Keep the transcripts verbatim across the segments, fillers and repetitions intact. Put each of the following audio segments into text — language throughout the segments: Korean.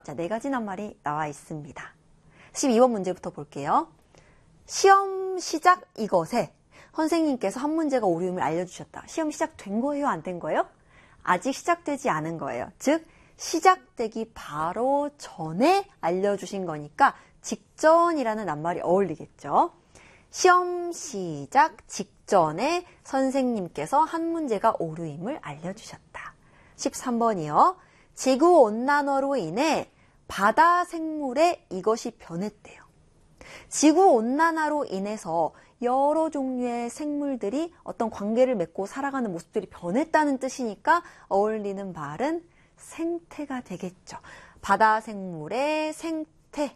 자, 네 가지 낱말이 나와 있습니다. 십이 번 문제부터 볼게요. 시험 시작 이것에 선생님께서 한 문제가 오류임을 알려주셨다. 시험 시작된 거예요? 안 된 거예요? 아직 시작되지 않은 거예요. 즉 시작되기 바로 전에 알려주신 거니까 직전이라는 낱말이 어울리겠죠. 시험 시작 직전에 선생님께서 한 문제가 오류임을 알려주셨다. 십삼 번이요. 지구온난화로 인해 바다 생물에 이것이 변했대요. 지구온난화로 인해서 여러 종류의 생물들이 어떤 관계를 맺고 살아가는 모습들이 변했다는 뜻이니까 어울리는 말은 생태가 되겠죠. 바다 생물의 생태가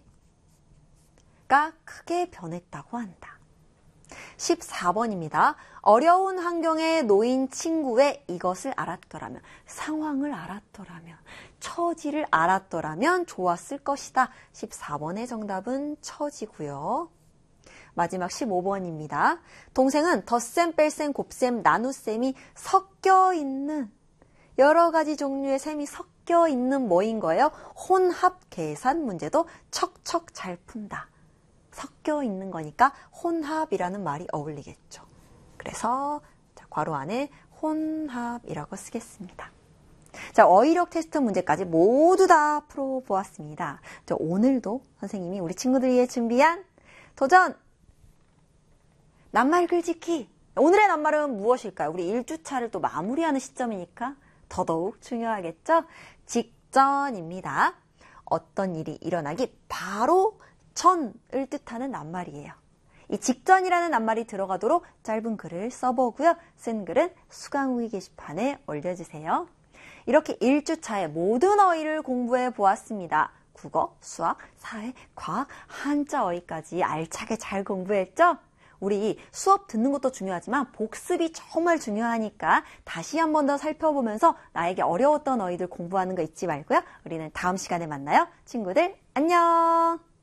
크게 변했다고 한다. 십사 번입니다. 어려운 환경에 놓인 친구의 이것을 알았더라면, 상황을 알았더라면, 처지를 알았더라면 좋았을 것이다. 십사 번의 정답은 처지고요. 마지막 십오 번입니다. 동생은 덧셈, 뺄셈, 곱셈, 나눗셈이 섞여 있는 여러 가지 종류의 셈이 섞여 있는 뭐인 거예요? 혼합 계산 문제도 척척 잘 푼다. 섞여 있는 거니까 혼합이라는 말이 어울리겠죠. 그래서 자, 괄호 안에 혼합이라고 쓰겠습니다. 자, 어휘력 테스트 문제까지 모두 다 풀어보았습니다. 자, 오늘도 선생님이 우리 친구들 위해 준비한 도전! 낱말 글짓기! 오늘의 낱말은 무엇일까요? 우리 일 주차를 또 마무리하는 시점이니까 더더욱 중요하겠죠? 직전입니다. 어떤 일이 일어나기 바로 전을 뜻하는 낱말이에요. 이 직전이라는 낱말이 들어가도록 짧은 글을 써보고요. 쓴 글은 수강후기 게시판에 올려주세요. 이렇게 일 주차의 모든 어휘를 공부해 보았습니다. 국어, 수학, 사회, 과학, 한자 어휘까지 알차게 잘 공부했죠? 우리 수업 듣는 것도 중요하지만 복습이 정말 중요하니까 다시 한 번 더 살펴보면서 나에게 어려웠던 어휘들 공부하는 거 잊지 말고요. 우리는 다음 시간에 만나요. 친구들 안녕!